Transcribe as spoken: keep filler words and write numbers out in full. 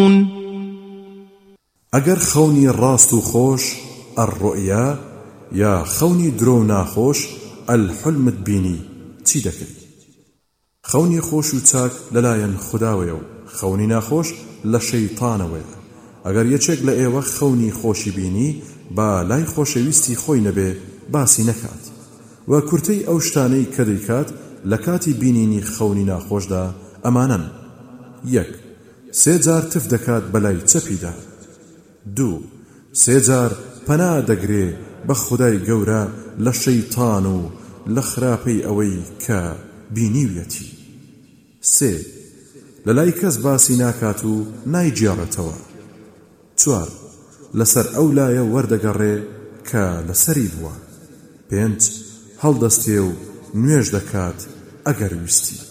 ئەگەر خەونی ڕاست و خۆش ئەڕڕوئیا یا خەونی درۆ و ناخۆش ئەلحولمت بینی چی دەکەی؟ خەونی خۆش و چاک لەلایەن خوداوەیە و خەونی ناخۆش لە شەیتانەوەیە. ئەگەر یەکێک لە ئێوە خەونی خۆشی بینی با لای خۆشەویستی خۆی نەبێ باسی نەکات و کورتەی ئەو شتانەی کە دەیکات لە کاتی بینینی خەونی ناخۆشدا ئەمانەن: یەک، سێ جار تف دەکات بەلای چەپیدا. دوو، سێ جار پەنا دەگرێ بە خودای گەورە لە شەیتان و لە خراپەی ئەوەی کە بینیویەتی. سێ، لەلای کەس باسی ناکات و نایجێڕێتەوە. چوار، لەسەر ئەو لایە وەردەگەڕێ کە لەسەری بووە. پێنج، هەڵدەستێ و نوێژ دەکات ئەگەر ویستی.